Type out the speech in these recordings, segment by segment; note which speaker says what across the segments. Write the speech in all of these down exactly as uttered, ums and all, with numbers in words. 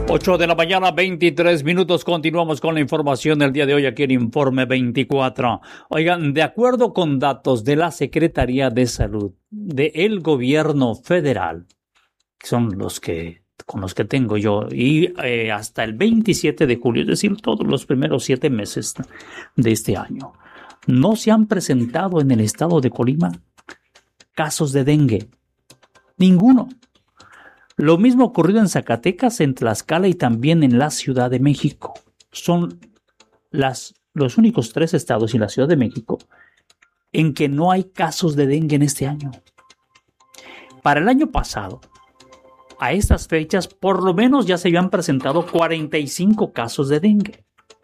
Speaker 1: ocho de la mañana, veintitrés minutos. Continuamos con la información del día de hoy aquí en Informe veinticuatro. Oigan, de acuerdo con datos de la Secretaría de Salud del Gobierno Federal, que son los que con los que tengo yo, y eh, hasta el veintisiete de julio, es decir, todos los primeros siete meses de este año, no se han presentado en el estado de Colima casos de dengue. Ninguno. Lo mismo ocurrido en Zacatecas, en Tlaxcala y también en la Ciudad de México. Son las, los únicos tres estados y la Ciudad de México en que no hay casos de dengue en este año. Para el año pasado, a estas fechas, por lo menos ya se habían presentado cuarenta y cinco casos de dengue.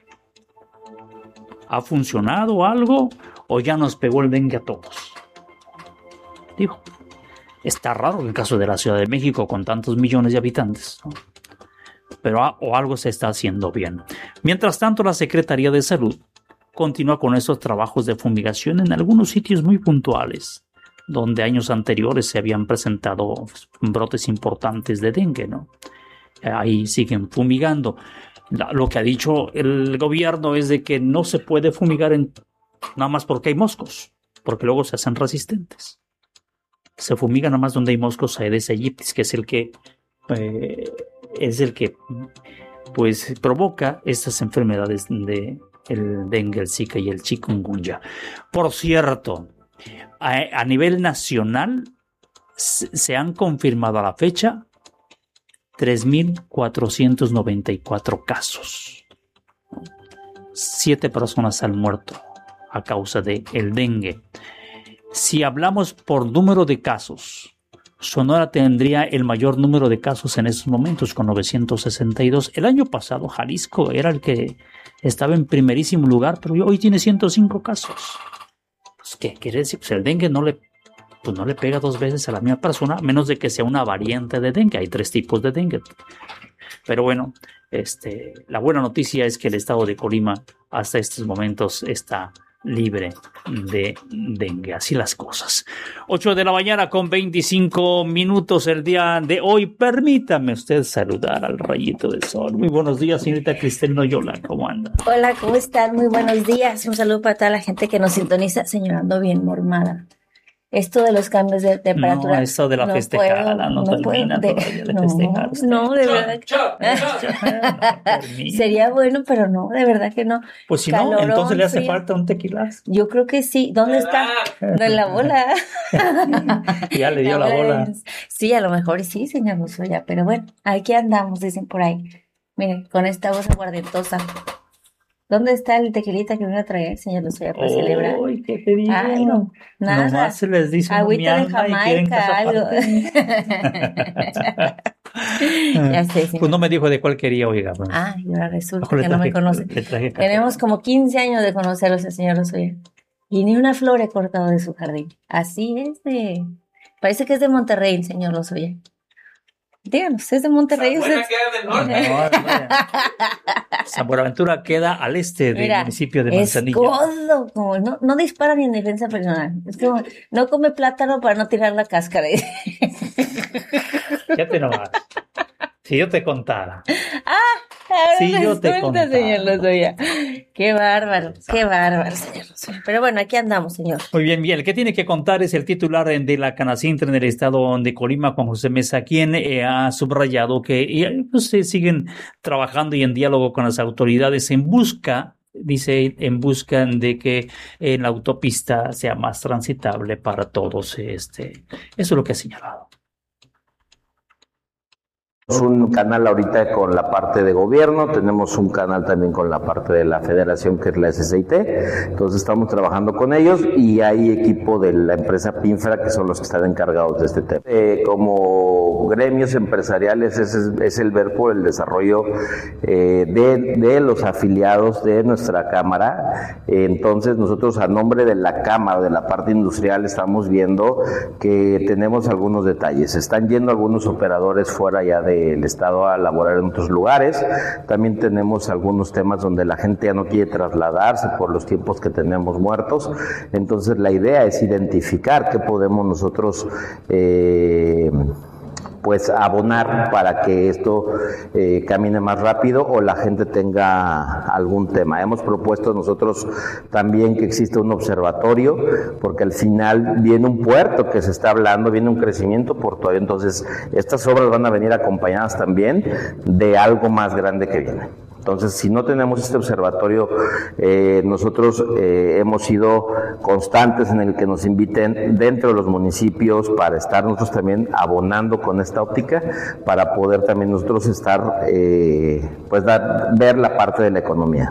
Speaker 1: ¿Ha funcionado algo o ya nos pegó el dengue a todos? Digo, está raro en el caso de la Ciudad de México con tantos millones de habitantes, ¿no? Pero o algo se está haciendo bien. Mientras tanto, la Secretaría de Salud continúa con esos trabajos de fumigación en algunos sitios muy puntuales, donde años anteriores se habían presentado brotes importantes de dengue, ¿no? Ahí siguen fumigando. Lo que ha dicho el gobierno es de que no se puede fumigar en, nada más porque hay moscos, porque luego se hacen resistentes. Se fumiga nada más donde hay moscos Aedes aegypti, que es el que eh, es el que pues provoca estas enfermedades de el dengue, el zika y el chikungunya. Por cierto, a, a nivel nacional se, se han confirmado a la fecha tres mil cuatrocientos noventa y cuatro casos. Siete personas han muerto a causa del dengue. Si hablamos por número de casos, Sonora tendría el mayor número de casos en estos momentos con novecientos sesenta y dos. El año pasado Jalisco era el que estaba en primerísimo lugar, pero hoy tiene ciento cinco casos. Pues, ¿qué quiere decir? Pues el dengue no le, pues no le pega dos veces a la misma persona, a menos de que sea una variante de dengue. Hay tres tipos de dengue. Pero bueno, este, la buena noticia es que el estado de Colima hasta estos momentos está libre de dengue. Así las cosas. ocho de la mañana con veinticinco minutos el día de hoy. Permítame usted saludar al rayito de sol. Muy buenos días, señorita Cristel Noyola. ¿Cómo anda?
Speaker 2: Hola, ¿cómo están? Muy buenos días. Un saludo para toda la gente que nos sintoniza. Señora, ando bien mormada. Esto de los cambios de temperatura.
Speaker 1: No, eso de la
Speaker 2: no
Speaker 1: festejada,
Speaker 2: puedo,
Speaker 1: no,
Speaker 2: no
Speaker 1: termina
Speaker 2: puedo,
Speaker 1: todavía de
Speaker 2: no,
Speaker 1: festejar. Usted.
Speaker 2: No, de verdad.
Speaker 1: Chop, chop, no,
Speaker 2: Sería bueno, pero no, de verdad que no.
Speaker 1: Pues si
Speaker 2: Calorón,
Speaker 1: no, entonces le hace
Speaker 2: frío.
Speaker 1: falta un tequila.
Speaker 2: Yo creo que sí. ¿Dónde está? De la bola.
Speaker 1: Ya le dio la, la bola.
Speaker 2: De... Sí, a lo mejor sí, señor Lozoya, pero bueno, aquí andamos, dicen por ahí. Miren, con esta voz aguardentosa. ¿Dónde está el tequilita que me iba a traer, señor Lozoya, para oh, celebrar?
Speaker 1: Ay, ¿qué te digo?
Speaker 2: Ay, no, nada.
Speaker 1: Nomás se les dice
Speaker 2: agüita de Jamaica, algo. Ya sé, señor.
Speaker 1: Pues no me dijo de cuál quería, oiga. Pues.
Speaker 2: Ah, y ahora resulta
Speaker 1: Ojo,
Speaker 2: que no me conoce. Tenemos como quince años de conocerlos, el señor Lozoya. Y ni una flor he cortado de su jardín. Así es de... Parece que es de Monterrey, el señor Lozoya. Díganos, ¿es de Monterrey?
Speaker 3: San Buenaventura queda del norte.
Speaker 1: No, no, San Buenaventura queda al este del
Speaker 2: Mira,
Speaker 1: municipio de Manzanillo.
Speaker 2: Es codo, como no, no dispara ni en defensa personal. Es como, no come plátano para no tirar la cáscara.
Speaker 1: Ya te nomás. Si yo te contara.
Speaker 2: Ah, ahora
Speaker 1: si yo te contara.
Speaker 2: Señor Lozoya. Qué bárbaro, qué bárbaro, señor Lozoya. Pero bueno, aquí andamos, señor.
Speaker 1: Muy bien, bien. El que tiene que contar es el titular de la Canacintra en el estado de Colima, Juan José Mesa, quien eh, ha subrayado que eh, pues, eh, siguen trabajando y en diálogo con las autoridades en busca, dice, en busca de que eh, la autopista sea más transitable para todos. Este, eso es lo que ha señalado.
Speaker 4: Un canal ahorita con la parte de gobierno, tenemos un canal también con la parte de la federación que es la S C I T, entonces estamos trabajando con ellos y hay equipo de la empresa Pinfra que son los que están encargados de este tema. Eh, como gremios empresariales es, es el ver por el desarrollo eh, de, de los afiliados de nuestra cámara, eh, entonces nosotros a nombre de la cámara, de la parte industrial, estamos viendo que tenemos algunos detalles, están yendo algunos operadores fuera ya de el estado a laborar en otros lugares. También tenemos algunos temas donde la gente ya no quiere trasladarse por los tiempos que tenemos muertos. Entonces la idea es identificar qué podemos nosotros eh, pues abonar para que esto eh, camine más rápido o la gente tenga algún tema. Hemos propuesto nosotros también que exista un observatorio, porque al final viene un puerto que se está hablando, viene un crecimiento portuario, entonces estas obras van a venir acompañadas también de algo más grande que viene. Entonces, si no tenemos este observatorio, eh, nosotros eh, hemos sido constantes en el que nos inviten dentro de los municipios para estar nosotros también abonando con esta óptica, para poder también nosotros estar, eh, pues dar, ver la parte de la economía.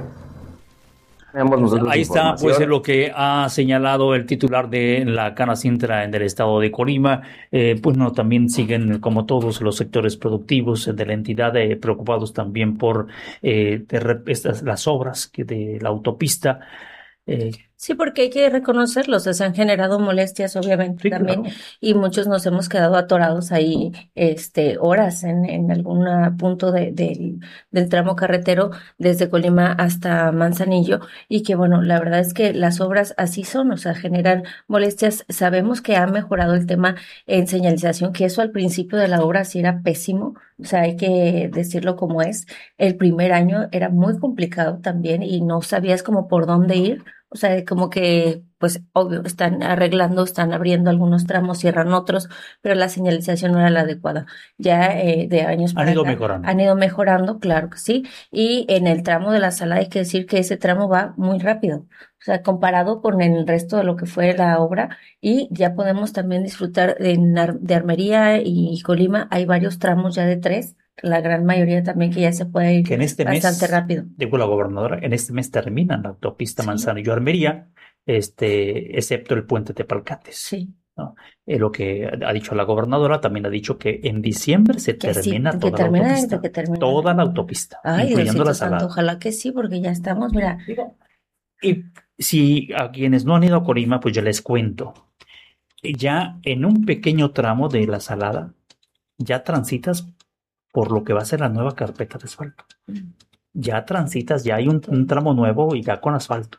Speaker 1: Ahí está pues lo que ha señalado el titular de la Canacintra en el estado de Colima. Eh, pues no, también siguen como todos los sectores productivos de la entidad eh, preocupados también por eh, de, estas, las obras que de la autopista. Eh,
Speaker 2: Sí, porque hay que reconocerlos, se han generado molestias obviamente sí, también, claro. Y muchos nos hemos quedado atorados ahí este, horas en, en algún punto de, de, del tramo carretero desde Colima hasta Manzanillo, y que bueno, la verdad es que las obras así son, o sea, generan molestias. Sabemos que ha mejorado el tema en señalización, que eso al principio de la obra sí era pésimo, o sea, hay que decirlo como es. El primer año era muy complicado también y no sabías como por dónde ir. O sea, como que, pues, obvio, están arreglando, están abriendo algunos tramos, cierran otros, pero la señalización no era la adecuada. Ya eh, de años para
Speaker 1: Han ido
Speaker 2: acá,
Speaker 1: mejorando.
Speaker 2: Han ido mejorando, claro que sí. Y en el tramo de la Salada hay que decir que ese tramo va muy rápido. O sea, comparado con el resto de lo que fue la obra, y ya podemos también disfrutar en Ar- de Armería y Colima, hay varios tramos ya de tres. La gran mayoría también que ya se puede ir
Speaker 1: que en este
Speaker 2: bastante
Speaker 1: mes,
Speaker 2: rápido.
Speaker 1: digo la gobernadora, en este mes terminan la autopista sí. Manzanillo-Armería, este, excepto el puente Tepalcates.
Speaker 2: Sí.
Speaker 1: ¿No? Eh, lo que ha dicho la gobernadora, también ha dicho que en diciembre se
Speaker 2: que
Speaker 1: termina
Speaker 2: sí,
Speaker 1: toda
Speaker 2: que termina,
Speaker 1: la autopista.
Speaker 2: que termina.
Speaker 1: Toda la autopista,
Speaker 2: Ay,
Speaker 1: incluyendo
Speaker 2: Diosito
Speaker 1: la
Speaker 2: Santo,
Speaker 1: Salada.
Speaker 2: ojalá que sí, porque ya estamos, mira.
Speaker 1: Y si a quienes no han ido a Colima, pues ya les cuento. Ya en un pequeño tramo de la Salada, ya transitas por lo que va a ser la nueva carpeta de asfalto. Ya transitas, ya hay un, un tramo nuevo y ya con asfalto.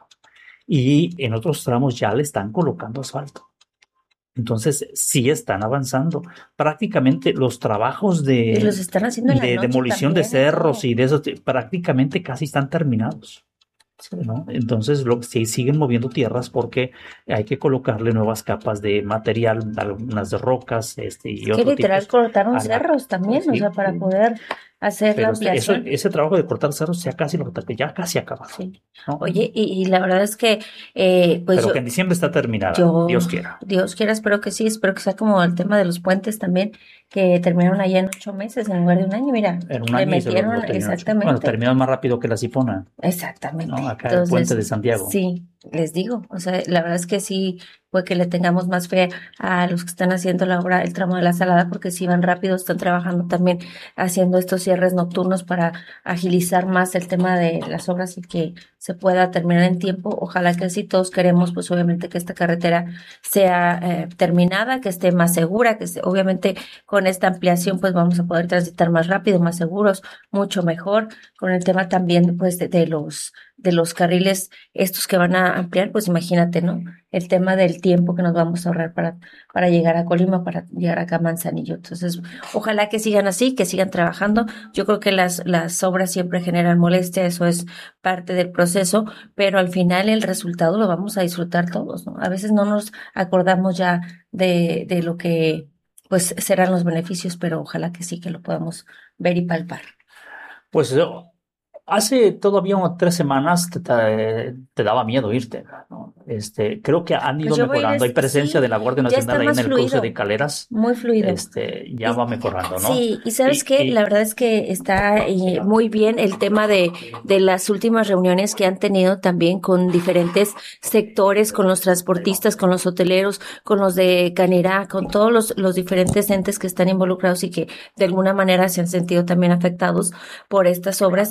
Speaker 1: Y en otros tramos ya le están colocando asfalto. Entonces, sí están avanzando. Prácticamente los trabajos de,
Speaker 2: y los están haciendo en la
Speaker 1: de
Speaker 2: noche
Speaker 1: demolición
Speaker 2: también,
Speaker 1: de cerros
Speaker 2: ¿no?
Speaker 1: y de eso, prácticamente casi están terminados. ¿No? Entonces lo, sí, siguen moviendo tierras porque hay que colocarle nuevas capas de material, algunas de rocas este, y
Speaker 2: que
Speaker 1: otro
Speaker 2: literal
Speaker 1: tipo.
Speaker 2: cortaron cerros también, sí, o sea, para
Speaker 1: sí.
Speaker 2: poder hacer
Speaker 1: Pero
Speaker 2: la ampliación.
Speaker 1: Eso, ese trabajo de cortar cerros ya casi lo ya casi acabado.
Speaker 2: Sí.
Speaker 1: ¿No?
Speaker 2: Oye, y, y la verdad es que eh, pues
Speaker 1: pero
Speaker 2: yo,
Speaker 1: que en diciembre está terminada,
Speaker 2: yo,
Speaker 1: Dios quiera.
Speaker 2: Dios quiera, espero que sí, espero que sea como el tema de los puentes también, que terminaron allá en ocho meses en lugar de un año, mira,
Speaker 1: en un
Speaker 2: le
Speaker 1: año
Speaker 2: metieron
Speaker 1: lo, lo
Speaker 2: exactamente.
Speaker 1: Bueno, terminaron más rápido que la Sifona.
Speaker 2: Exactamente.
Speaker 1: ¿No? Acá
Speaker 2: Entonces,
Speaker 1: el puente de Santiago.
Speaker 2: Sí, les digo, o sea, la verdad es que sí, pues que le tengamos más fe a los que están haciendo la obra, el tramo de la Salada, porque si van rápido, están trabajando también haciendo estos cierres nocturnos para agilizar más el tema de las obras y que se pueda terminar en tiempo. Ojalá que así todos queremos, pues obviamente que esta carretera sea eh, terminada, que esté más segura, que se, obviamente con esta ampliación pues vamos a poder transitar más rápido, más seguros, mucho mejor. Con el tema también pues de, de los de los carriles estos que van a ampliar, pues imagínate, ¿no? El tema del tiempo que nos vamos a ahorrar para, para llegar a Colima, para llegar acá a Manzanillo. Entonces, ojalá que sigan así, que sigan trabajando. Yo creo que las, las obras siempre generan molestia, eso es parte del proceso, pero al final el resultado lo vamos a disfrutar todos, ¿no? A veces no nos acordamos ya de, de lo que pues serán los beneficios, pero ojalá que sí, que lo podamos ver y palpar.
Speaker 1: Pues yo... Hace todavía unas tres semanas te, te, te daba miedo irte, ¿no? Este, creo que han ido pues mejorando. Hay presencia sí, de la Guardia Nacional ahí en el fluido, cruce de Caleras.
Speaker 2: Muy fluido.
Speaker 1: Este, ya y, va mejorando, ¿no?
Speaker 2: Sí, y ¿sabes qué? La verdad es que está eh, muy bien el tema de, de las últimas reuniones que han tenido también con diferentes sectores, con los transportistas, con los hoteleros, con los de Canirá, con todos los, los diferentes entes que están involucrados y que de alguna manera se han sentido también afectados por estas obras y que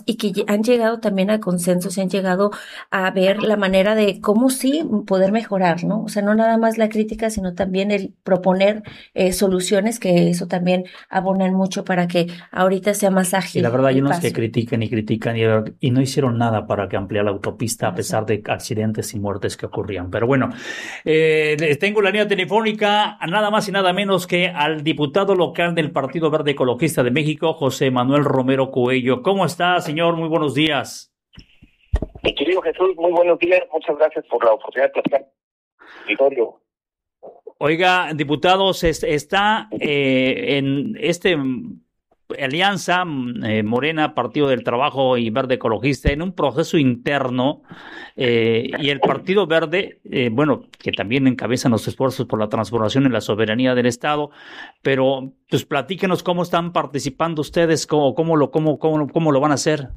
Speaker 2: han llegado también a consensos, y han llegado a ver la manera de cómo sí poder mejorar, ¿no? O sea, no nada más la crítica, sino también el proponer eh, soluciones, que eso también abonan mucho para que ahorita sea más ágil.
Speaker 1: Y la verdad, hay
Speaker 2: el
Speaker 1: unos
Speaker 2: paso.
Speaker 1: que critican y critican y, y no hicieron nada para que ampliara la autopista, a pesar de accidentes y muertes que ocurrían. Pero bueno, eh, tengo la línea telefónica nada más y nada menos que al diputado local del Partido Verde Ecologista de México, José Manuel Romero Coello. ¿Cómo está, señor? Muy buenos días.
Speaker 3: Mi querido Jesús, muy buenos días. Muchas gracias por la oportunidad de platicar. Vittorio.
Speaker 1: Oiga, diputados, está eh, en este alianza eh, Morena, Partido del Trabajo y Verde Ecologista en un proceso interno eh, y el Partido Verde, eh, bueno, que también encabezan los esfuerzos por la transformación en la soberanía del Estado, pero pues platíquenos cómo están participando ustedes, cómo, cómo, lo, cómo, cómo, cómo lo van a hacer.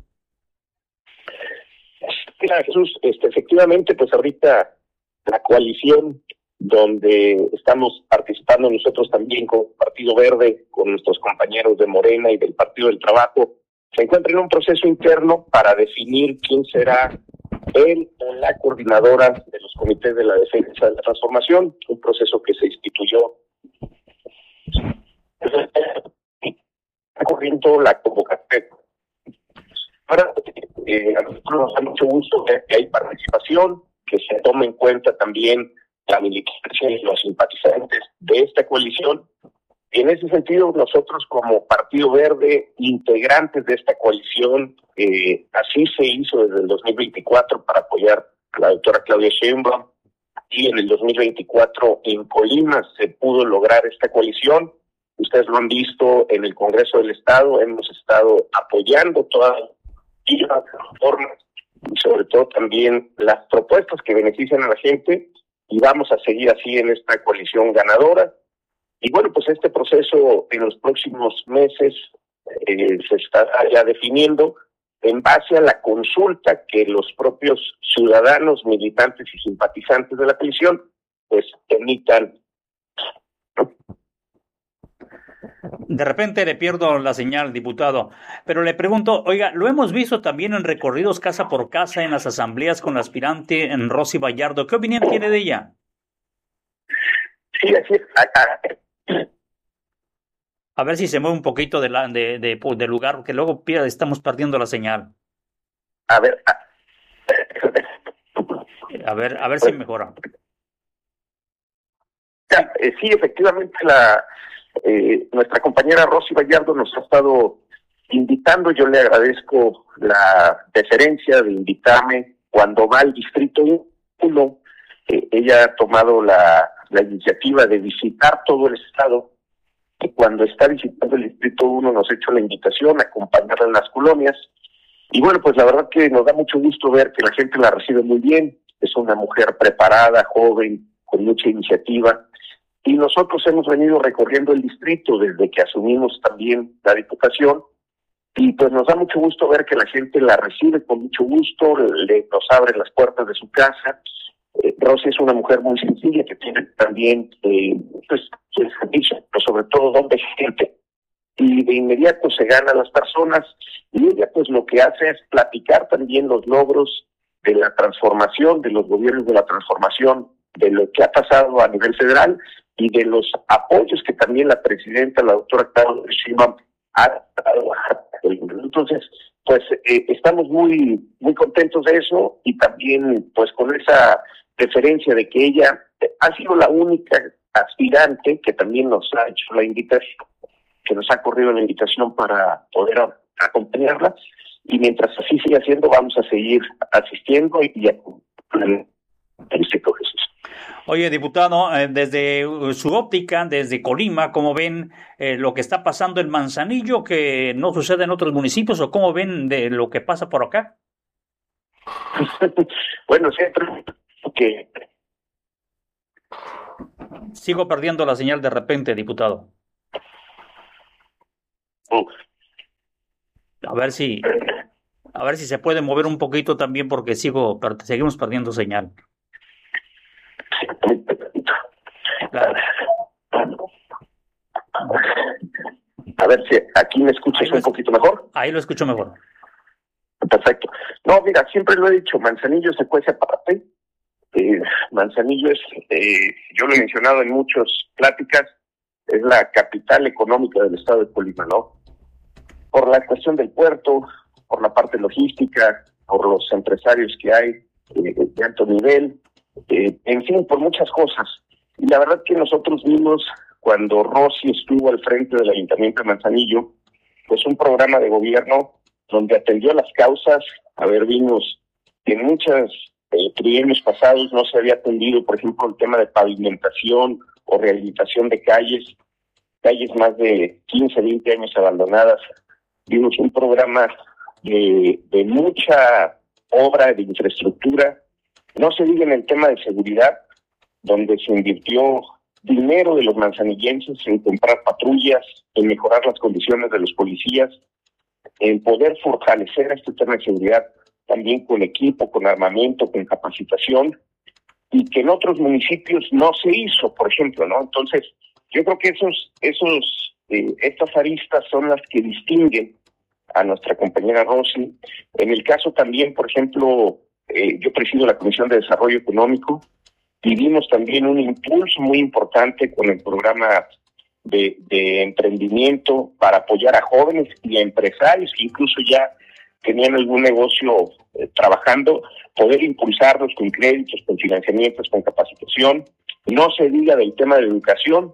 Speaker 3: Mira, Jesús, este, efectivamente, pues ahorita la coalición donde estamos participando nosotros también con Partido Verde, con nuestros compañeros de Morena y del Partido del Trabajo, se encuentra en un proceso interno para definir quién será él o la coordinadora de los comités de la defensa de la transformación, un proceso que se instituyó. Está corriendo la convocatoria. Ahora, eh, a nosotros nos da mucho gusto ver que hay participación, que se tome en cuenta también la militancia y los simpatizantes de esta coalición. Y en ese sentido, nosotros como Partido Verde, integrantes de esta coalición, eh, así se hizo desde el dos mil veinticuatro para apoyar a la doctora Claudia Sheinbaum, y en el dos mil veinticuatro en Colima se pudo lograr esta coalición. Ustedes lo han visto en el Congreso del Estado, hemos estado apoyando todas las reformas y sobre todo también las propuestas que benefician a la gente, y vamos a seguir así en esta coalición ganadora. Y bueno, pues este proceso en los próximos meses eh, se estará ya definiendo en base a la consulta que los propios ciudadanos, militantes y simpatizantes de la coalición pues emitan.
Speaker 1: De repente le pierdo la señal, diputado, pero le pregunto, oiga, lo hemos visto también en recorridos casa por casa en las asambleas con la aspirante en Rosy Gallardo. ¿Qué opinión tiene de ella?
Speaker 3: Sí, así es.
Speaker 1: A ver si se mueve un poquito de, la, de, de, de lugar, porque luego estamos perdiendo la señal.
Speaker 3: A ver.
Speaker 1: A ver, a ver si mejora.
Speaker 3: Sí, efectivamente, la eh, nuestra compañera Rosy Gallardo nos ha estado invitando. Yo le agradezco la deferencia de invitarme cuando va al Distrito uno. Eh, ella ha tomado la, la iniciativa de visitar todo el estado, y cuando está visitando el Distrito uno nos ha hecho la invitación a acompañarla en las colonias. Y bueno, pues la verdad que nos da mucho gusto ver que la gente la recibe muy bien. Es una mujer preparada, joven, con mucha iniciativa. Y nosotros hemos venido recorriendo el distrito desde que asumimos también la diputación, y pues nos da mucho gusto ver que la gente la recibe con mucho gusto, le nos abre las puertas de su casa. Eh, Rosy es una mujer muy sencilla que tiene también eh, pues el servicio, pero sobre todo don de gente, y de inmediato se gana a las personas, y ella pues lo que hace es platicar también los logros de la transformación, de los gobiernos de la transformación, de lo que ha pasado a nivel federal y de los apoyos que también la presidenta, la doctora Claudia Sheinbaum, ha dado. Entonces, pues eh, estamos muy muy contentos de eso, y también pues con esa referencia de que ella ha sido la única aspirante que también nos ha hecho la invitación, que nos ha corrido la invitación para poder a, acompañarla, y mientras así siga haciendo, vamos a seguir asistiendo y, y a el Distrito Jesús.
Speaker 1: Oye, diputado, eh, desde su óptica, desde Colima, ¿cómo ven eh, lo que está pasando en Manzanillo, que no sucede en otros municipios, o cómo ven de lo que pasa por acá?
Speaker 3: Bueno, siempre que...
Speaker 1: Sigo perdiendo la señal de repente, diputado.
Speaker 3: Uf.
Speaker 1: A ver si, a ver si se puede mover un poquito también, porque sigo, per, seguimos perdiendo señal. Claro.
Speaker 3: A ver si aquí me escuchas un poqucho mejor.
Speaker 1: Ahí lo escucho mejor.
Speaker 3: Perfecto. No, mira, siempre lo he dicho, Manzanillo se cuece aparte. Eh, Manzanillo es, eh, yo lo he mencionado en muchas pláticas, es la capital económica del estado de Colima, ¿no? Por la cuestión del puerto, por la parte logística, por los empresarios que hay eh, de alto nivel, eh, en fin, por muchas cosas. Y la verdad que nosotros vimos, cuando Rosy estuvo al frente del Ayuntamiento de Manzanillo, pues un programa de gobierno donde atendió las causas. A ver, vimos que en muchos eh, trienios pasados no se había atendido, por ejemplo, el tema de pavimentación o rehabilitación de calles, calles más de quince, veinte años abandonadas. Vimos un programa de, de mucha obra de infraestructura, no se diga en el tema de seguridad, donde se invirtió dinero de los manzanillenses en comprar patrullas, en mejorar las condiciones de los policías, en poder fortalecer este tema de seguridad también con equipo, con armamento, con capacitación, y que en otros municipios no se hizo, por ejemplo, ¿no? Entonces, yo creo que esos, esos, eh, estas aristas son las que distinguen a nuestra compañera Rosy. En el caso también, por ejemplo, eh, yo presido la Comisión de Desarrollo Económico, y vimos también un impulso muy importante con el programa de, de emprendimiento para apoyar a jóvenes y a empresarios que incluso ya tenían algún negocio eh, trabajando, poder impulsarlos con créditos, con financiamientos, con capacitación. No se diga del tema de educación.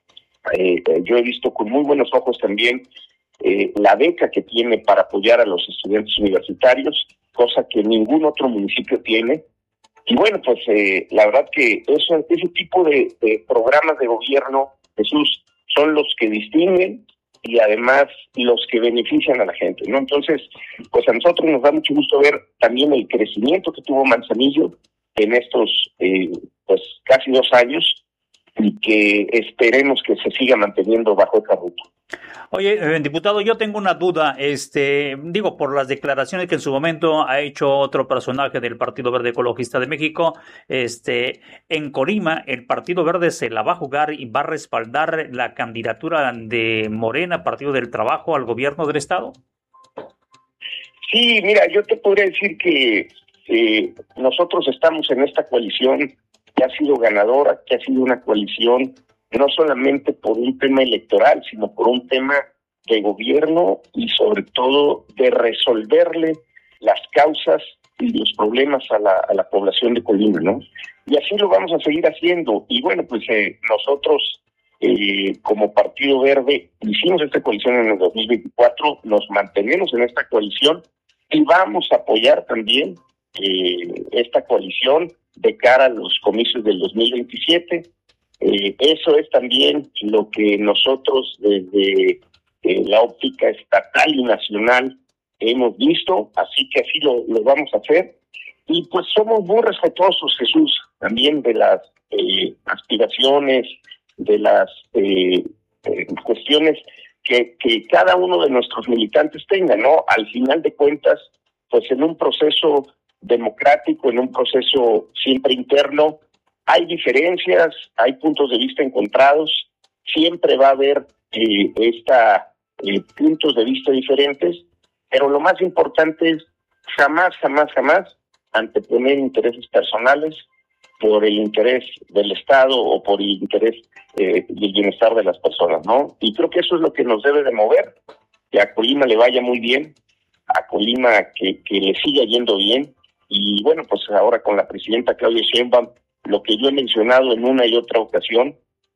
Speaker 3: Eh, eh, yo he visto con muy buenos ojos también eh, la beca que tiene para apoyar a los estudiantes universitarios, cosa que ningún otro municipio tiene. Y bueno, pues eh, la verdad que eso, ese tipo de, de programas de gobierno, Jesús, son los que distinguen y además los que benefician a la gente, ¿no? Entonces, pues a nosotros nos da mucho gusto ver también el crecimiento que tuvo Manzanillo en estos eh, pues casi dos años, y que esperemos que se siga manteniendo bajo esta ruta.
Speaker 1: Oye, eh, diputado, yo tengo una duda, este, digo, por las declaraciones que en su momento ha hecho otro personaje del Partido Verde Ecologista de México, este, en Colima, el Partido Verde se la va a jugar y va a respaldar la candidatura de Morena, Partido del Trabajo, al gobierno del estado.
Speaker 3: Sí, mira, yo te podría decir que eh, nosotros estamos en esta coalición que ha sido ganadora, que ha sido una coalición no solamente por un tema electoral, sino por un tema de gobierno y sobre todo de resolverle las causas y los problemas a la, a la población de Colima, ¿no? Y así lo vamos a seguir haciendo. Y bueno, pues eh, nosotros eh, como Partido Verde hicimos esta coalición en el dos mil veinticuatro, nos mantenemos en esta coalición y vamos a apoyar también eh, esta coalición de cara a los comicios del dos mil veintisiete. Eh, eso es también lo que nosotros desde eh, la óptica estatal y nacional hemos visto, así que así lo, lo vamos a hacer. Y pues somos muy respetuosos, Jesús, también de las eh, aspiraciones, de las eh, eh, cuestiones que, que cada uno de nuestros militantes tenga, ¿no? Al final de cuentas, pues en un proceso democrático, en un proceso siempre interno, hay diferencias, hay puntos de vista encontrados, siempre va a haber eh, esta, eh, puntos de vista diferentes, pero lo más importante es jamás, jamás, jamás anteponer intereses personales por el interés del Estado o por el interés eh, y el bienestar de las personas, ¿no? Y creo que eso es lo que nos debe de mover, que a Colima le vaya muy bien, a Colima que, que le siga yendo bien. Y bueno, pues ahora con la presidenta Claudia Sheinbaum, lo que yo he mencionado en una y otra ocasión,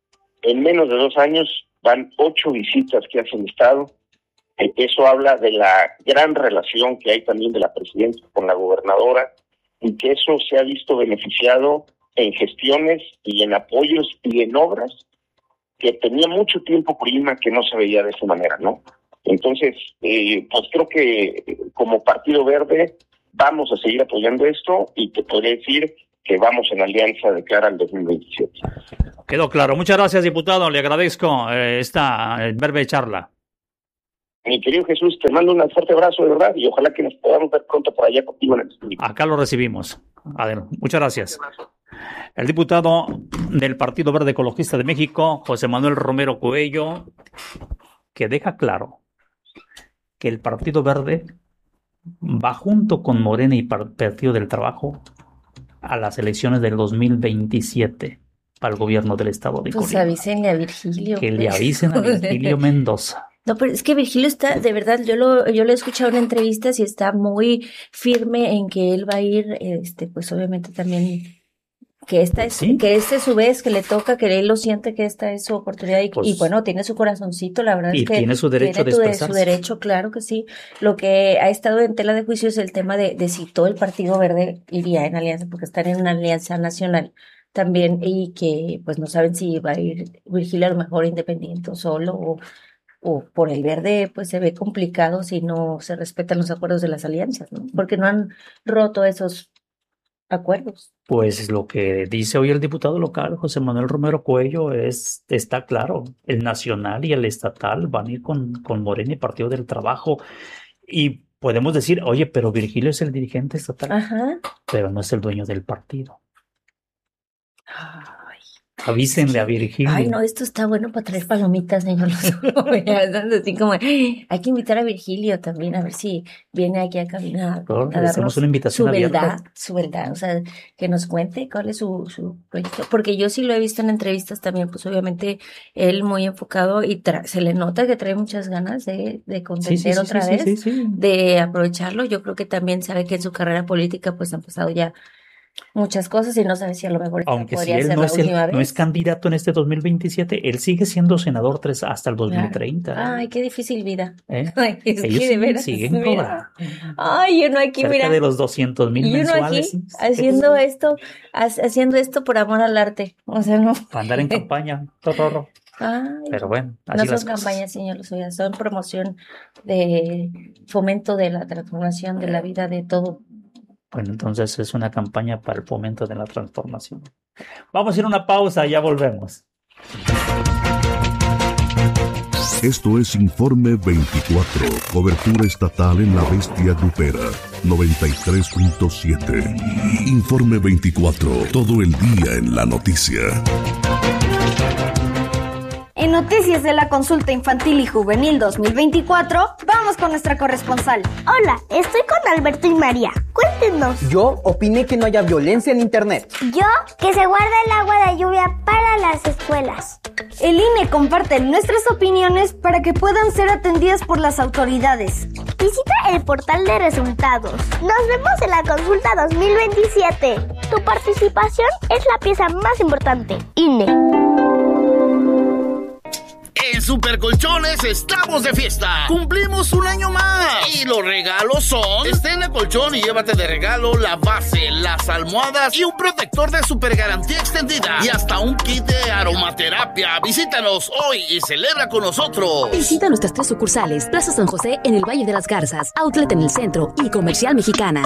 Speaker 3: en menos de dos años van ocho visitas que hace el Estado. Eh, eso habla de la gran relación que hay también de la presidenta con la gobernadora, y que eso se ha visto beneficiado en gestiones y en apoyos y en obras que tenía mucho tiempo Colima que no se veía de esa manera, ¿no? Entonces, eh, pues creo que como Partido Verde vamos a seguir apoyando esto, y te podría decir que vamos en alianza de cara al dos mil veintisiete.
Speaker 1: Quedó claro. Muchas gracias, diputado. Le agradezco eh, esta eh, breve charla.
Speaker 3: Mi querido Jesús, te mando un fuerte abrazo, de verdad, y ojalá que nos podamos ver pronto por allá contigo en el estudio.
Speaker 1: Acá lo recibimos. Adel, muchas gracias. El diputado del Partido Verde Ecologista de México, José Manuel Romero Coello, que deja claro que el Partido Verde va junto con Morena y Partido del Trabajo a las elecciones del dos mil veintisiete para el gobierno del estado de
Speaker 2: Pues
Speaker 1: Colima.
Speaker 2: avísenle a Virgilio.
Speaker 1: Que
Speaker 2: pues.
Speaker 1: le avisen a Virgilio Mendoza.
Speaker 2: No, pero es que Virgilio está, de verdad, yo lo, yo lo he escuchado en entrevistas y está muy firme en que él va a ir, este, pues obviamente también, que esta es,
Speaker 1: ¿Sí?
Speaker 2: que este es su vez, que le toca, que él lo siente que esta es su oportunidad y,
Speaker 1: Pues,
Speaker 2: y bueno, tiene su corazoncito, la verdad
Speaker 1: y
Speaker 2: es que
Speaker 1: tiene su derecho
Speaker 2: tiene
Speaker 1: de
Speaker 2: tu-
Speaker 1: expresarse.
Speaker 2: su derecho, claro que sí. Lo que ha estado en tela de juicio es el tema de, de si todo el Partido Verde iría en alianza, porque están en una alianza nacional también y que pues no saben si va a ir Virgilio a lo mejor independiente o solo o o por el verde, pues se ve complicado si no se respetan los acuerdos de las alianzas, ¿no? Porque no han roto esos acuerdos.
Speaker 1: Pues lo que dice hoy el diputado local, José Manuel Romero Cuello, es, está claro, el nacional y el estatal van a ir con, con Morena y Partido del Trabajo. Y podemos decir, oye, pero Virgilio es el dirigente estatal,
Speaker 2: Ajá.
Speaker 1: pero no es el dueño del partido.
Speaker 2: Ay,
Speaker 1: Avísenle a Virgilio.
Speaker 2: ay, no, esto está bueno para traer palomitas, señor Lozoya. Así como, hay que invitar a Virgilio también, a ver si viene aquí a caminar,
Speaker 1: Claro,
Speaker 2: a
Speaker 1: le hacemos
Speaker 2: darnos
Speaker 1: una invitación
Speaker 2: su
Speaker 1: abierta.
Speaker 2: verdad, su verdad, o sea, que nos cuente cuál es su, su proyecto, porque yo sí lo he visto en entrevistas también, pues obviamente él muy enfocado y tra- se le nota que trae muchas ganas de, de
Speaker 1: Sí, sí,
Speaker 2: contender
Speaker 1: sí,
Speaker 2: otra
Speaker 1: sí,
Speaker 2: vez,
Speaker 1: sí, sí, sí.
Speaker 2: de aprovecharlo. Yo creo que también sabe que en su carrera política pues han pasado ya muchas cosas y no sabe si a lo mejor esta
Speaker 1: Aunque si
Speaker 2: podría
Speaker 1: él
Speaker 2: ser
Speaker 1: no
Speaker 2: la
Speaker 1: es, el,
Speaker 2: última
Speaker 1: no es
Speaker 2: vez.
Speaker 1: candidato en este dos mil veintisiete, él sigue siendo senador tres, hasta el dos mil treinta.
Speaker 2: Claro. Ay, qué difícil vida.
Speaker 1: ¿Eh?
Speaker 2: Ay, es
Speaker 1: Ellos
Speaker 2: que de
Speaker 1: siguen,
Speaker 2: veras,
Speaker 1: siguen
Speaker 2: mira.
Speaker 1: cobrando.
Speaker 2: Ay, uno aquí,
Speaker 1: Cerca
Speaker 2: mira.
Speaker 1: de los doscientos mil
Speaker 2: Y uno
Speaker 1: mensuales.
Speaker 2: aquí
Speaker 1: ¿Sí?
Speaker 2: haciendo esto, ha- haciendo esto por amor al arte. O sea, no.
Speaker 1: Para andar en campaña, torroro.
Speaker 2: Ay,
Speaker 1: Pero bueno, así
Speaker 2: no
Speaker 1: las
Speaker 2: son
Speaker 1: cosas.
Speaker 2: campañas, señor Lozoya, son promoción de fomento de la transformación de la vida de todo.
Speaker 1: Bueno, entonces es una campaña para el fomento de la transformación. Vamos a ir a una pausa, ya volvemos.
Speaker 5: Esto es Informe veinticuatro, cobertura estatal en la bestia grupera, noventa y tres punto siete. Informe veinticuatro, todo el día en la noticia.
Speaker 6: En Noticias de la Consulta Infantil y Juvenil dos mil veinticuatro, vamos con nuestra corresponsal.
Speaker 7: Hola, estoy con Alberto y María. Cuéntenos.
Speaker 8: Yo opiné que no haya violencia en internet.
Speaker 7: Yo, que se guarda el agua de lluvia para las escuelas.
Speaker 6: El I N E comparte nuestras opiniones para que puedan ser atendidas por las autoridades.
Speaker 7: Visita el portal de resultados. Nos vemos en la consulta dos mil veintisiete. Tu participación es la pieza más importante. I N E.
Speaker 9: En Supercolchones estamos de fiesta. Cumplimos un año más. Y los regalos son: estrena colchón y llévate de regalo la base, las almohadas y un protector de super garantía extendida. Y hasta un kit de aromaterapia. Visítanos hoy y celebra con nosotros.
Speaker 10: Visita nuestras tres sucursales: Plaza San José en el Valle de las Garzas, Outlet en el centro y Comercial Mexicana.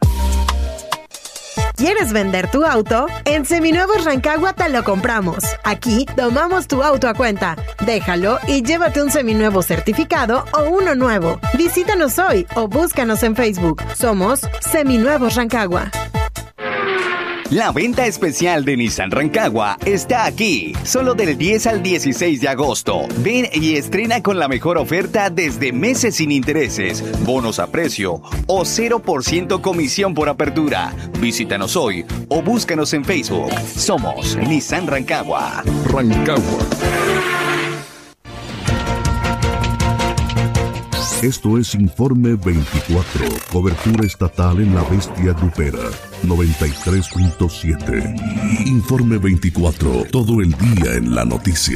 Speaker 11: ¿Quieres vender tu auto? En Seminuevos Rancagua te lo compramos. Aquí tomamos tu auto a cuenta. Déjalo y llévate un seminuevo certificado o uno nuevo. Visítanos hoy o búscanos en Facebook. Somos Seminuevos Rancagua.
Speaker 12: La venta especial de Nissan Rancagua está aquí, solo del diez al dieciséis de agosto. Ven y estrena con la mejor oferta desde meses sin intereses, bonos a precio o cero por ciento comisión por apertura. Visítanos hoy o búscanos en Facebook. Somos Nissan Rancagua.
Speaker 5: Rancagua. Esto es Informe veinticuatro, cobertura estatal en la bestia grupera, noventa y tres punto siete. Informe veinticuatro, todo el día en la noticia.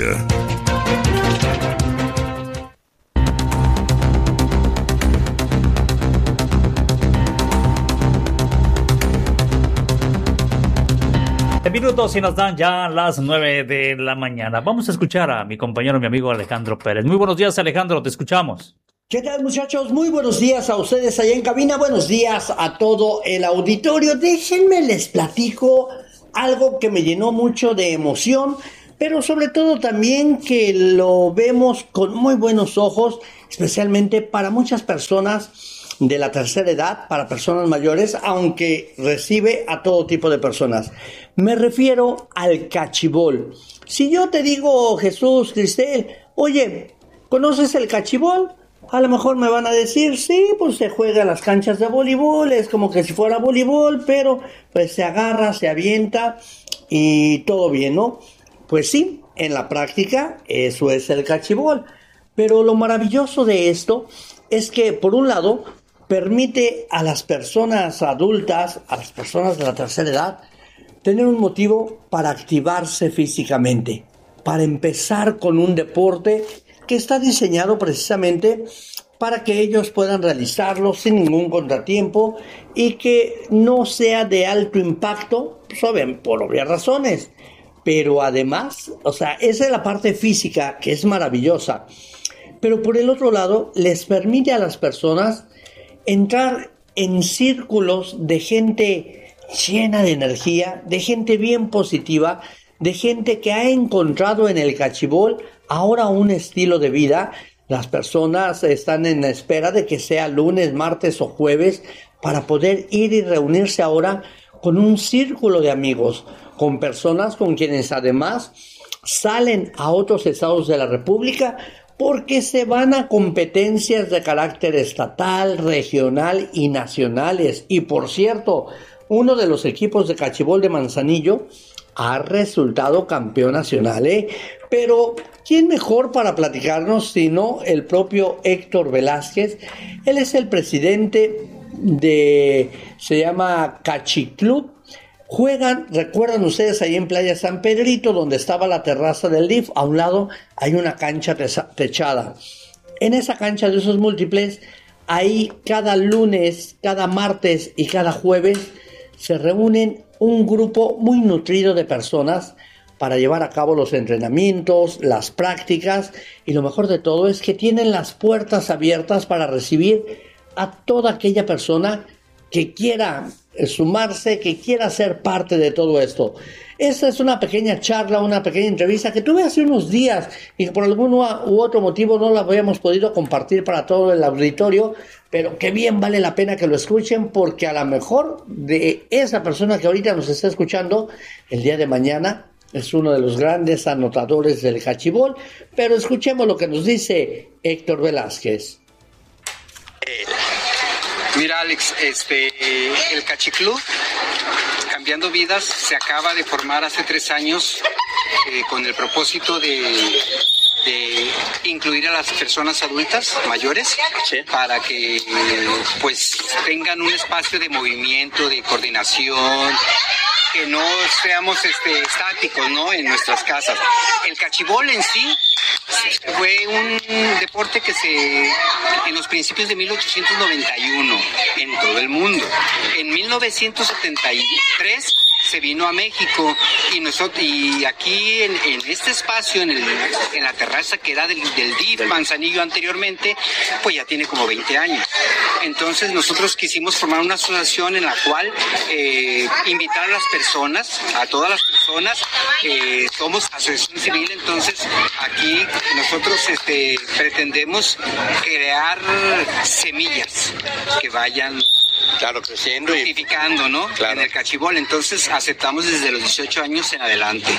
Speaker 1: Minutos y nos dan ya las nueve de la mañana. Vamos a escuchar a mi compañero, mi amigo Alejandro Pérez. Muy buenos días, Alejandro, te escuchamos.
Speaker 13: ¿Qué tal, muchachos? Muy buenos días a ustedes allá en cabina. Buenos días a todo el auditorio. Déjenme les platico algo que me llenó mucho de emoción, pero sobre todo también que lo vemos con muy buenos ojos, especialmente para muchas personas de la tercera edad, para personas mayores, aunque recibe a todo tipo de personas. Me refiero al cachibol. Si yo te digo, Jesús, Cristel, oye, ¿conoces el cachibol? A lo mejor me van a decir, sí, pues se juega en las canchas de voleibol, es como que si fuera voleibol, pero pues se agarra, se avienta y todo bien, ¿no? Pues sí, en la práctica eso es el cachibol. Pero lo maravilloso de esto es que, por un lado, permite a las personas adultas, a las personas de la tercera edad, tener un motivo para activarse físicamente, para empezar con un deporte que está diseñado precisamente para que ellos puedan realizarlo sin ningún contratiempo y que no sea de alto impacto, por obvias razones. Pero además, o sea, esa es la parte física que es maravillosa. Pero por el otro lado, les permite a las personas entrar en círculos de gente llena de energía, de gente bien positiva, de gente que ha encontrado en el cachibol ahora un estilo de vida. Las personas están en espera de que sea lunes, martes o jueves para poder ir y reunirse ahora con un círculo de amigos, con personas con quienes además salen a otros estados de la República porque se van a competencias de carácter estatal, regional y nacionales. Y por cierto, uno de los equipos de cachibol de Manzanillo ha resultado campeón nacional, ¿eh? Pero ¿quién mejor para platicarnos sino el propio Héctor Velázquez? Él es el presidente de, se llama Cachiclub. Juegan, recuerdan ustedes, ahí en Playa San Pedrito, donde estaba la terraza del D I F, a un lado hay una cancha techada. En esa cancha de usos múltiples, ahí cada lunes, cada martes y cada jueves se reúnen un grupo muy nutrido de personas para llevar a cabo los entrenamientos, las prácticas, y lo mejor de todo es que tienen las puertas abiertas para recibir a toda aquella persona que quiera sumarse, que quiera ser parte de todo esto. Esta es una pequeña charla, una pequeña entrevista que tuve hace unos días y que por algún u otro motivo no la habíamos podido compartir para todo el auditorio, pero que bien vale la pena que lo escuchen, porque a lo mejor de esa persona que ahorita nos está escuchando, el día de mañana es uno de los grandes anotadores del cachibol. Pero escuchemos lo que nos dice Héctor Velázquez.
Speaker 14: Mira, Alex, este, el Cachiclub Cambiando Vidas se acaba de formar hace tres años eh, con el propósito de, de incluir a las personas adultas mayores, sí, para que pues tengan un espacio de movimiento, de coordinación, que no seamos este, estáticos, ¿no?, en nuestras casas. El cachibol en sí fue un deporte que se, en los principios de mil ochocientos noventa y uno, en todo el mundo. En mil novecientos setenta y tres se vino a México y nosotros y aquí en, en este espacio, en, el, en la terraza que era del, del D I F Manzanillo anteriormente, pues ya tiene como veinte años. Entonces nosotros quisimos formar una asociación en la cual eh, invitar a las personas, a todas las personas, eh, somos asociación civil, entonces aquí nosotros este, pretendemos crear semillas que vayan, claro, creciendo y fructificando, ¿no? Claro. En el cachibol. Entonces aceptamos desde los dieciocho años en adelante.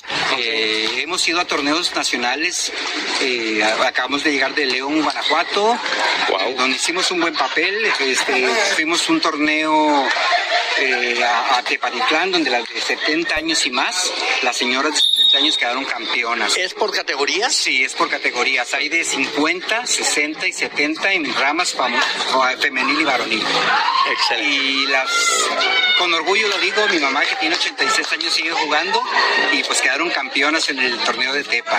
Speaker 14: Eh, hemos ido a torneos nacionales, eh, acabamos de llegar de León, Guanajuato, wow, donde hicimos un buen papel. Este, fuimos un torneo eh, a, a Tepatitlán, donde las de setenta años y más, las señoras de setenta años quedaron campeonas. ¿Es por categorías? Sí, es por categorías. Hay de cincuenta, sesenta y setenta en ramas fam- femenil y varonil. Excelente. Y las, con orgullo lo digo, mi mamá que tiene ochenta y seis años sigue jugando y pues quedaron campeonas en el torneo de Tepa.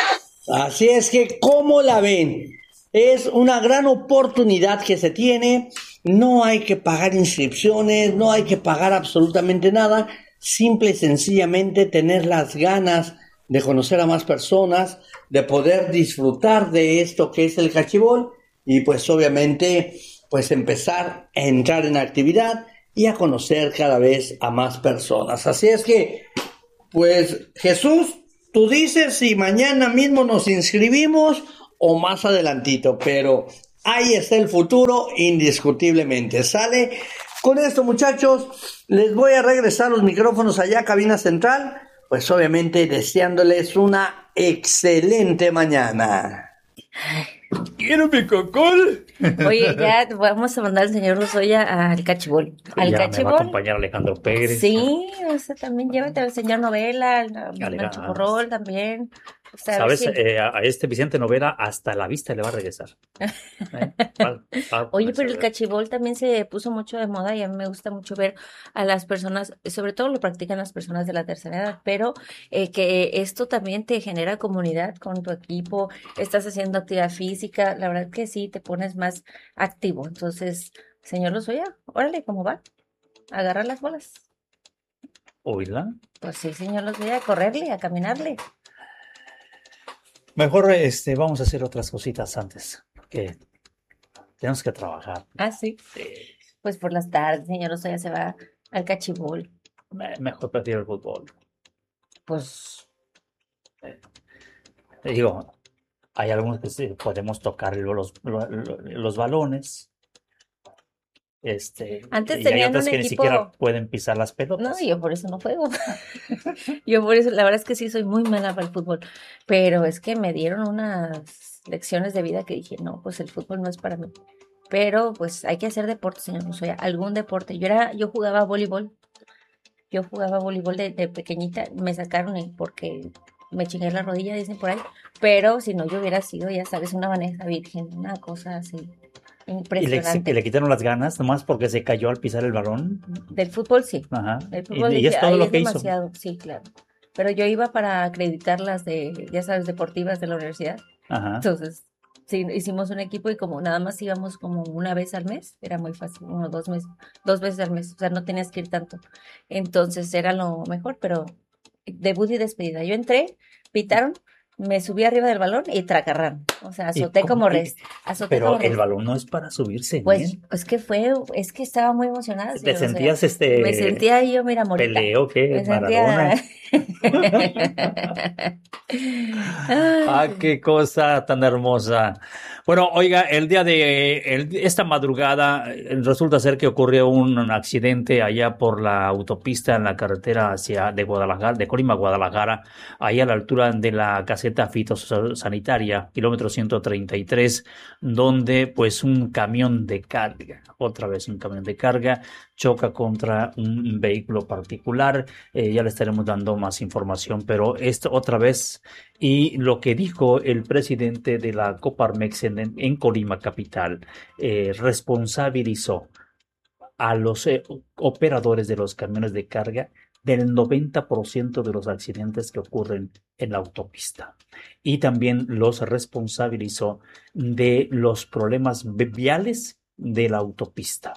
Speaker 13: Así es que, ¿cómo la ven? Es una gran oportunidad que se tiene. No hay que pagar inscripciones, no hay que pagar absolutamente nada. Simple y sencillamente tener las ganas de conocer a más personas, de poder disfrutar de esto que es el cachibol y pues obviamente pues empezar a entrar en actividad y a conocer cada vez a más personas. Así es que, pues Jesús, tú dices si mañana mismo nos inscribimos o más adelantito, pero ahí está el futuro indiscutiblemente. ¿Sale? Con esto, muchachos, les voy a regresar los micrófonos allá a cabina central, pues obviamente deseándoles una excelente mañana.
Speaker 1: ¡Quiero mi cocol!
Speaker 2: Oye, ya vamos a mandar al señor Lozoya al cachibol. Al
Speaker 1: ya
Speaker 2: cachibol.
Speaker 1: me va a acompañar Alejandro Pérez.
Speaker 2: Sí, o sea, también llévate al señor Novela, al, al Chocorrol también. O sea,
Speaker 1: ¿sabes?
Speaker 2: Si...
Speaker 1: Eh, a este Vicente Novela hasta la vista le va a regresar. ¿Eh? Va, va
Speaker 2: Oye, pero el cachibol también se puso mucho de moda y a mí me gusta mucho ver a las personas, sobre todo lo practican las personas de la tercera edad, pero eh, que esto también te genera comunidad con tu equipo, estás haciendo actividad física, la verdad que sí, te pones más activo. Entonces, señor Lozoya, órale, ¿cómo va? Agarrar las bolas.
Speaker 1: ¿Oíla?
Speaker 2: Pues sí, señor Lozoya, a correrle, a caminarle.
Speaker 1: Mejor este, vamos a hacer otras cositas antes, porque tenemos que trabajar.
Speaker 2: Ah, sí.
Speaker 1: Sí.
Speaker 2: Pues por las tardes, señor Lozoya se va al cachibol.
Speaker 1: Mejor prefiero el fútbol.
Speaker 2: Pues...
Speaker 1: Eh, digo, hay algunos que sí, podemos tocar los, los, los balones. Este,
Speaker 2: Antes
Speaker 1: y
Speaker 2: tenían
Speaker 1: hay otras
Speaker 2: un
Speaker 1: que
Speaker 2: equipo...
Speaker 1: ni siquiera pueden pisar las pelotas.
Speaker 2: No, yo por eso no juego. Yo por eso, la verdad es que sí soy muy mala para el fútbol, pero es que me dieron unas lecciones de vida que dije, no, pues el fútbol no es para mí. Pero pues hay que hacer deporte, señor Lozoya, algún deporte. Yo era, yo jugaba voleibol, yo jugaba voleibol de, de pequeñita, me sacaron porque me chingué la rodilla, dicen por ahí, pero si no yo hubiera sido, ya sabes, una Vanessa Virgen, una cosa así. Impresionante.
Speaker 1: Y le, y le quitaron las ganas nomás porque se cayó al pisar el balón.
Speaker 2: Del fútbol sí.
Speaker 1: Ajá.
Speaker 2: Del fútbol,
Speaker 1: y, y es todo
Speaker 2: ahí
Speaker 1: lo
Speaker 2: es
Speaker 1: que
Speaker 2: demasiado,
Speaker 1: hizo.
Speaker 2: sí, claro. Pero yo iba para acreditar las de, ya sabes, deportivas de la universidad.
Speaker 1: Ajá.
Speaker 2: Entonces, sí, hicimos un equipo y como nada más íbamos como una vez al mes, era muy fácil, uno, dos meses, dos veces al mes, o sea, no tenías que ir tanto. Entonces era lo mejor, pero debut y despedida. Yo entré, pitaron, me subí arriba del balón y tracarrán. O sea, azoté como res. Azoté
Speaker 1: Pero
Speaker 2: como
Speaker 1: el
Speaker 2: res.
Speaker 1: balón no es para subirse.
Speaker 2: Pues
Speaker 1: bien.
Speaker 2: es que fue, es que estaba muy emocionada.
Speaker 1: ¿Te
Speaker 2: señor,
Speaker 1: sentías
Speaker 2: o sea,
Speaker 1: este?
Speaker 2: Me sentía yo, mira, morita.
Speaker 1: ¿Peleo qué?
Speaker 2: Me sentía...
Speaker 1: Maradona. Ah, qué cosa tan hermosa. Bueno, oiga, el día de el, esta madrugada resulta ser que ocurrió un accidente allá por la autopista en la carretera hacia de Guadalajara, de Colima a Guadalajara, ahí a la altura de la caseta fitosanitaria, kilómetro ciento treinta y tres, donde pues un camión de carga, otra vez un camión de carga, choca contra un vehículo particular. Eh, ya le estaremos dando más información, pero esto otra vez, y lo que dijo el presidente de la Coparmex en, en Colima capital, eh, responsabilizó a los eh, operadores de los camiones de carga del noventa por ciento de los accidentes que ocurren en la autopista, y también los responsabilizó de los problemas viales de la autopista,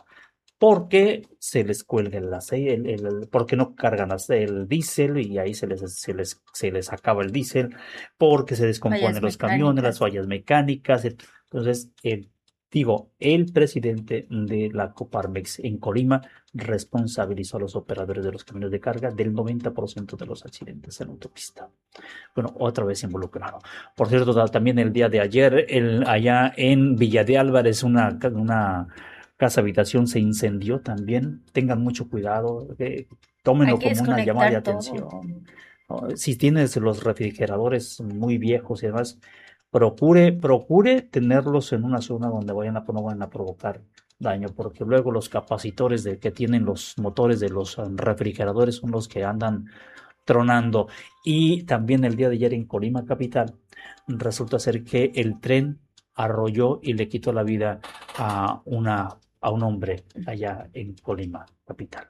Speaker 1: porque se les cuelga el aceite, el, el, porque no cargan el diésel y ahí se les, se, les, se les acaba el diésel, porque se descomponen los camiones, las fallas mecánicas. Entonces, el, digo, el presidente de la Coparmex en Colima responsabilizó a los operadores de los camiones de carga del noventa por ciento de los accidentes en la autopista. Bueno, otra vez involucrado. Por cierto, también el día de ayer, el, allá en Villa de Álvarez, una... una casa habitación se incendió también. Tengan mucho cuidado, eh, tómenlo como una llamada de atención. ¿No? Si tienes los refrigeradores muy viejos y demás, procure, procure tenerlos en una zona donde vayan a, no vayan a provocar daño, porque luego los capacitores de, que tienen los motores de los refrigeradores son los que andan tronando. Y también el día de ayer en Colima capital resulta ser que el tren arrolló y le quitó la vida a una a un hombre allá en Colima capital.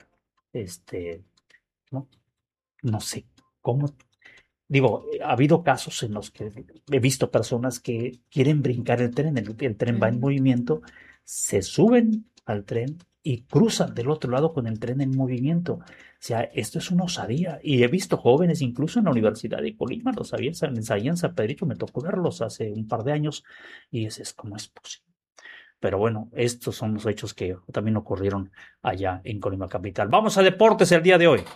Speaker 1: Este, no, no sé cómo, digo, ha habido casos en los que he visto personas que quieren brincar el tren, el, el tren va en movimiento, se suben al tren y cruzan del otro lado con el tren en movimiento. O sea, esto es una osadía. Y he visto jóvenes, incluso en la Universidad de Colima, los había en San Pedrito, me tocó verlos hace un par de años, y dices, ¿cómo es posible? Pero bueno, estos son los hechos que también ocurrieron allá en Colima capital. Vamos a deportes el día de hoy.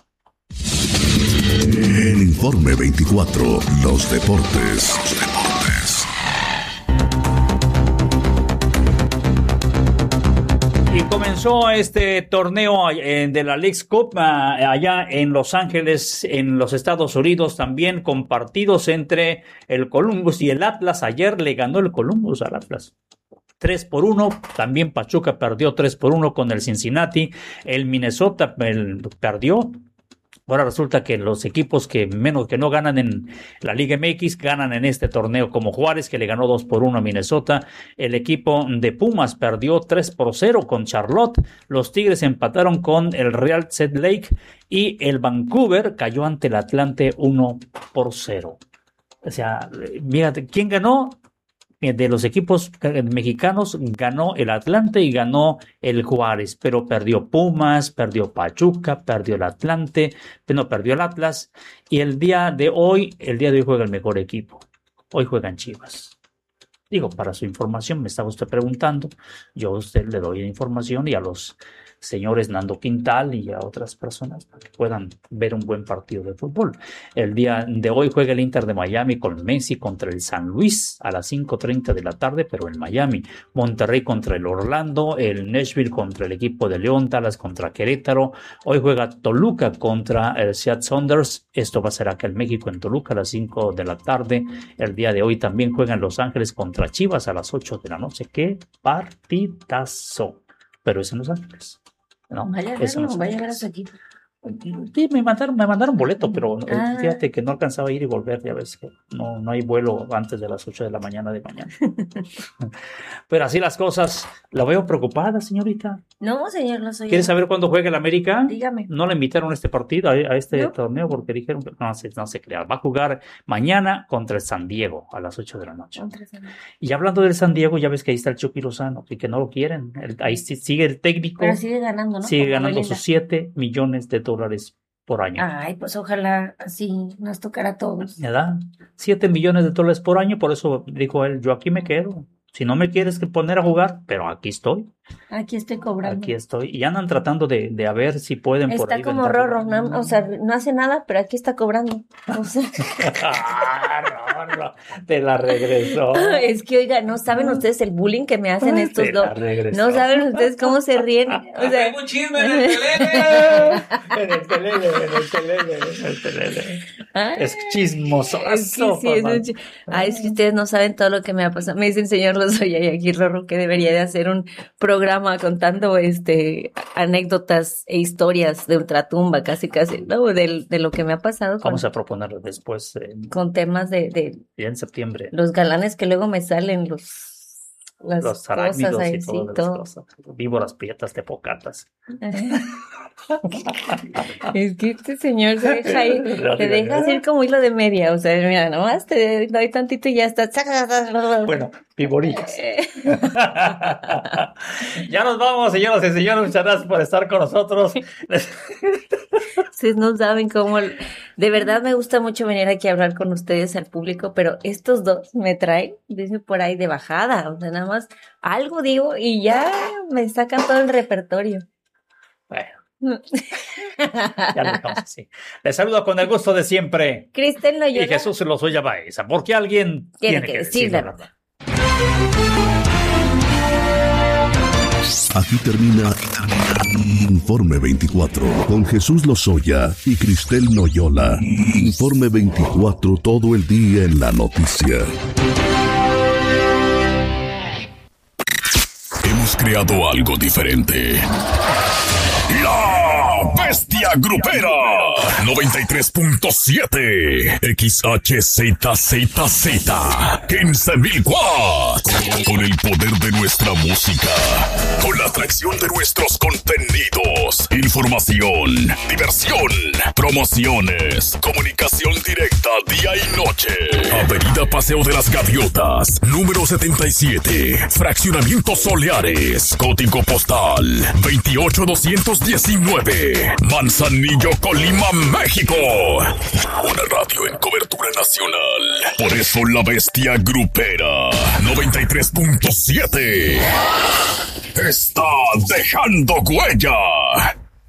Speaker 5: En Informe veinticuatro, los deportes. Los deportes.
Speaker 1: Y Comenzó este torneo de la Leagues Cup allá en Los Ángeles, en los Estados Unidos, también con partidos entre el Columbus y el Atlas. Ayer le ganó el Columbus al Atlas tres por uno, también Pachuca perdió tres por uno con el Cincinnati, el Minnesota el, perdió. Ahora resulta que los equipos que menos que no ganan en la Liga M X ganan en este torneo, como Juárez, que le ganó dos por uno a Minnesota. El equipo de Pumas perdió tres por cero con Charlotte. Los Tigres empataron con el Real Salt Lake y el Vancouver cayó ante el Atlante uno por cero. O sea, fíjate, ¿quién ganó? De los equipos mexicanos ganó el Atlante y ganó el Juárez, pero perdió Pumas, perdió Pachuca, perdió el Atlante, no perdió el Atlas, y el día de hoy, el día de hoy juega el mejor equipo. Hoy juegan Chivas. Digo, para su información, me estaba usted preguntando, yo a usted le doy la información y a los señores Nando Quintal y a otras personas para que puedan ver un buen partido de fútbol. El día de hoy juega el Inter de Miami con Messi contra el San Luis a las cinco treinta de la tarde, pero en Miami. Monterrey contra el Orlando, el Nashville contra el equipo de León, Dallas contra Querétaro. Hoy juega Toluca contra el Seattle Sounders. Esto va a ser acá en México, en Toluca, a las cinco de la tarde. El día de hoy también juegan Los Ángeles contra Chivas a las ocho de la noche. ¡Qué partidazo! Pero es en Los Ángeles. No,
Speaker 2: vaya a verlo, no vaya a ver a su equipo.
Speaker 1: Sí, me mandaron, me mandaron boleto, pero
Speaker 2: ah.
Speaker 1: fíjate que no alcanzaba a ir y volver, ya ves que no, no hay vuelo antes de las ocho de la mañana de mañana. Pero así las cosas. La veo preocupada, señorita.
Speaker 2: No, señor, no soy.
Speaker 1: ¿Quieres saber cuándo juega el América?
Speaker 2: Dígame.
Speaker 1: No le invitaron a este partido, a, a este ¿No? torneo, porque dijeron que no se, no se crea. Va a jugar mañana contra el San Diego a las ocho de la noche. Y hablando del San Diego, ya ves que ahí está el Chucky Lozano y que no lo quieren. El, ahí sigue el técnico.
Speaker 2: Pero sigue ganando, ¿no?
Speaker 1: Sigue
Speaker 2: Como
Speaker 1: ganando
Speaker 2: Belinda.
Speaker 1: sus siete millones de dólares por año.
Speaker 2: Ay, pues ojalá así nos tocara a todos.
Speaker 1: ¿Verdad? siete millones de dólares por año, por eso dijo él, yo aquí me quedo. Si no me quieres que poner a jugar, pero aquí estoy.
Speaker 2: Aquí estoy cobrando.
Speaker 1: Aquí estoy. Y andan tratando de, de a ver si pueden
Speaker 2: está
Speaker 1: por ahí.
Speaker 2: Está como
Speaker 1: venderlo.
Speaker 2: Rorro, ¿no? O sea, no hace nada, pero aquí está cobrando. O sea.
Speaker 1: ah, Rorro, te la regresó.
Speaker 2: Es que, oiga, no saben ustedes el bullying que me hacen estos
Speaker 1: te
Speaker 2: dos.
Speaker 1: La regresó.
Speaker 2: No saben ustedes cómo se ríen. O sea,
Speaker 9: hay un chisme en el telele.
Speaker 1: en el telele, en el telele, en el telele. ¿Ah? Es chismoso.
Speaker 2: Es que, sí, es, un ch- Ay, es que ustedes no saben todo lo que me ha pasado. Me dice el señor Lozoya y aquí Rorro que debería de hacer un programa contando este anécdotas e historias de ultratumba, casi casi, ¿no? De, de lo que me ha pasado.
Speaker 1: Vamos
Speaker 2: con,
Speaker 1: a proponerlo después. Eh,
Speaker 2: con temas de, de.
Speaker 1: Ya en septiembre.
Speaker 2: Los galanes que luego me salen, los. Las
Speaker 1: los arácnidos
Speaker 2: ahí,
Speaker 1: y
Speaker 2: sí,
Speaker 1: todas
Speaker 2: todo.
Speaker 1: las cosas. Víboras prietas, tepocatas.
Speaker 2: Es que este señor se deja ir, te dejas ir como hilo de media, o sea, mira, nomás te doy tantito y ya está.
Speaker 1: Bueno, viborillas. Ya nos vamos, señoras y señores, muchas gracias por estar con nosotros.
Speaker 2: Ustedes no saben cómo, de verdad me gusta mucho venir aquí a hablar con ustedes al público, pero estos dos me traen, dicen por ahí de bajada, o sea, nada más algo digo y ya me sacan todo el repertorio.
Speaker 1: Bueno. Ya lo dejamos así. Les saludo con el gusto de siempre.
Speaker 2: Cristel Loyola.
Speaker 1: Y Jesús Lozoya Baeza, porque alguien
Speaker 2: tiene,
Speaker 1: tiene
Speaker 2: que,
Speaker 1: que
Speaker 2: decir
Speaker 1: decir
Speaker 2: la
Speaker 1: la
Speaker 2: verdad.
Speaker 5: Aquí termina Informe veinticuatro con Jesús Lozoya y Cristel Loyola. Informe veinticuatro, todo el día en la noticia.
Speaker 15: Hemos creado algo diferente. La Bestia Grupera noventa y tres punto siete X H Z Z Z quince mil watts. Con el poder de nuestra música, con la atracción de nuestros contenidos, información, diversión, promociones, comunicación directa día y noche. Avenida Paseo de las Gaviotas, número setenta y siete, Fraccionamiento Soleares, código postal veintiocho mil doscientos diecinueve, Manzanillo, Colima, México. Una radio en cobertura nacional. Por eso la Bestia Grupera noventa y tres punto siete está dejando huella.